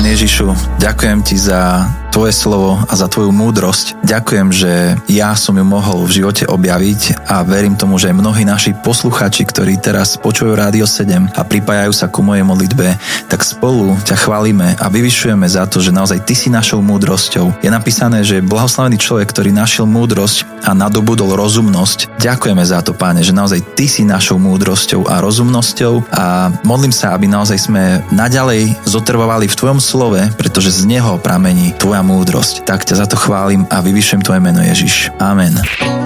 Pane Ježišu, ďakujem Ti za Tvoje slovo a za Tvoju múdrosť. Ďakujem, že ja som ju mohol v živote objaviť a verím tomu, že aj mnohí naši poslucháči, ktorí teraz počujú Rádio 7 a pripájajú sa ku mojej modlitbe, tak spolu ťa chválime a vyvyšujeme za to, že naozaj Ty si našou múdrosťou. Je napísané, že blahoslavený človek, ktorý našiel múdrosť a nadobudol rozumnosť. Ďakujeme za to, Páne, že naozaj Ty si našou múdrosťou a rozumnosťou a modlím sa, aby naozaj sme naďalej zotrvovali v Tvojom slove, pretože z neho pramení Tvoja múdrosť. Tak ťa za to chválim a vyvyšujem Tvoje meno, Ježiš. Amen.